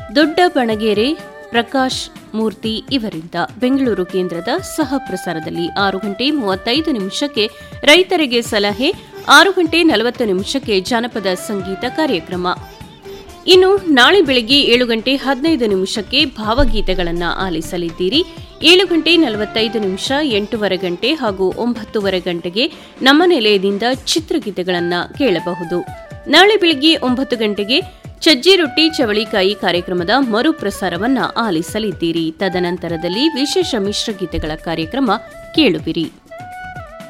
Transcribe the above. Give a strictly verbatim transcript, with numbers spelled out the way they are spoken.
ದೊಡ್ಡ ಬಣಗೆರೆ ಪ್ರಕಾಶ್ ಮೂರ್ತಿ ಇವರಿಂದ. ಬೆಂಗಳೂರು ಕೇಂದ್ರದ ಸಹ ಪ್ರಸಾರದಲ್ಲಿ ಆರು ಗಂಟೆ ಮೂವತ್ತೈದು ನಿಮಿಷಕ್ಕೆ ರೈತರಿಗೆ ಸಲಹೆ, ಆರು ಗಂಟೆ ನಲವತ್ತು ನಿಮಿಷಕ್ಕೆ ಜಾನಪದ ಸಂಗೀತ ಕಾರ್ಯಕ್ರಮ. ಇನ್ನು ನಾಳೆ ಬೆಳಗ್ಗೆ ಏಳು ಗಂಟೆ ಹದಿನೈದು ನಿಮಿಷಕ್ಕೆ ಭಾವಗೀತೆಗಳನ್ನು ಆಲಿಸಲಿದ್ದೀರಿ. ಏಳು ಗಂಟೆ ನಲವತ್ತೈದು ನಿಮಿಷ, ಎಂಟೂವರೆ ಗಂಟೆ ಹಾಗೂ ಒಂಬತ್ತೂವರೆ ಗಂಟೆಗೆ ನಮ್ಮ ನಿಲಯದಿಂದ ಚಿತ್ರಗೀತೆಗಳನ್ನು ಕೇಳಬಹುದು. ನಾಳೆ ಬೆಳಗ್ಗೆ ಒಂಬತ್ತು ಗಂಟೆಗೆ ಚಜ್ಜಿ ರೊಟ್ಟಿ ಚವಳಿಕಾಯಿ ಕಾರ್ಯಕ್ರಮದ ಮರುಪ್ರಸಾರವನ್ನು ಆಲಿಸಲಿದ್ದೀರಿ. ತದನಂತರದಲ್ಲಿ ವಿಶೇಷ ಮಿಶ್ರಗೀತೆಗಳ ಕಾರ್ಯಕ್ರಮ ಕೇಳುವಿರಿ.